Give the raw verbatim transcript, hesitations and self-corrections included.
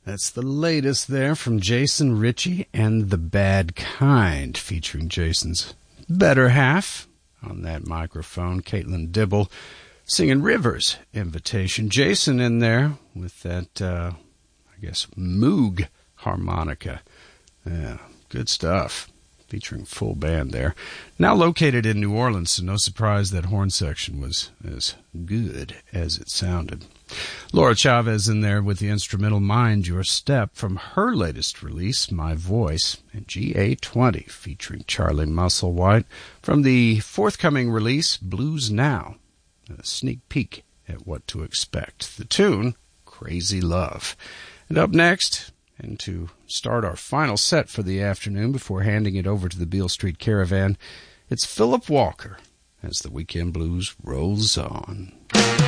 That's the latest there from Jason Ritchie and The Bad Kind, featuring Jason's better half on that microphone, Caitlin Dibble, singing Rivers Invitation. Jason in there with that, uh, I guess, Moog harmonica. Yeah, good stuff. Featuring full band there. Now located in New Orleans, so no surprise that horn section was as good as it sounded. Laura Chavez in there with the instrumental Mind Your Step from her latest release, My Voice, and G A twenty, featuring Charlie Musselwhite from the forthcoming release, Blues Now. A sneak peek at what to expect. The tune, Crazy Love. And up next, and to start our final set for the afternoon before handing it over to the Beale Street Caravan, it's Philip Walker as the Weekend Blues rolls on.